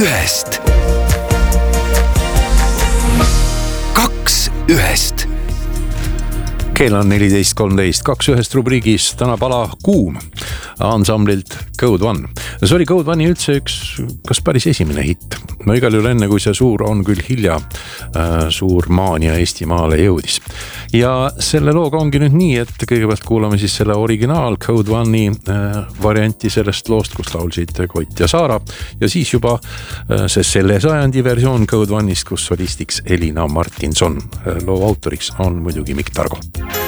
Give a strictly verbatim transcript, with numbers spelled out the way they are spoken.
ühest. Kaks ühest. Kell on neliteist kolmteist, kaks ühest rubriigis täna pala Kuum ansamblilt Code One. See oli Code One'i üldse üks, kas päris esimene hitt. No igal juhul enne, kui see suur on küll hilja, äh, suur maania Eestimaale jõudis. Ja selle looga ongi nüüd nii, et kõigepealt kuulame siis selle originaal Code One'i äh, varianti sellest loost, kus laulsid Kott ja Saara. Ja siis juba äh, see selle sajandi versioon Code One'ist, kus solistiks Elina Martinson. Loo autoriks on muidugi Mikk Targo.